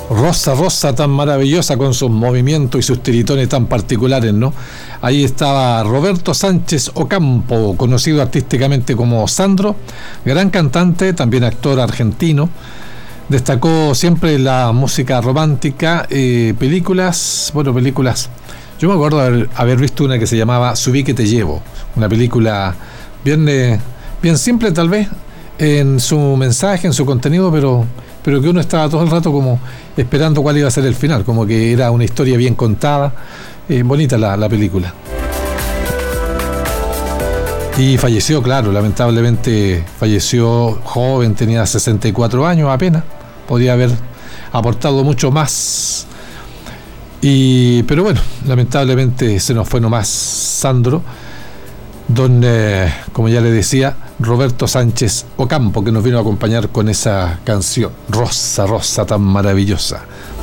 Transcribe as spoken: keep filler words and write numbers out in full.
Rosa, Rosa tan maravillosa con sus movimientos y sus tiritones tan particulares, ¿no? Ahí estaba Roberto Sánchez Ocampo, conocido artísticamente como Sandro, gran cantante, también actor argentino. Destacó siempre la música romántica, eh, películas, bueno, películas. Yo me acuerdo haber, haber visto una que se llamaba Subí que te llevo, una película bien, eh, bien simple tal vez en su mensaje, en su contenido, pero, pero que uno estaba todo el rato como esperando cuál iba a ser el final, como que era una historia bien contada, eh, bonita la, la película. Y falleció, claro, lamentablemente falleció joven, tenía sesenta y cuatro años apenas, podía haber aportado mucho más. Y, pero bueno, lamentablemente se nos fue nomás Sandro, don, eh, como ya le decía, Roberto Sánchez Ocampo, que nos vino a acompañar con esa canción, Rosa, Rosa tan maravillosa.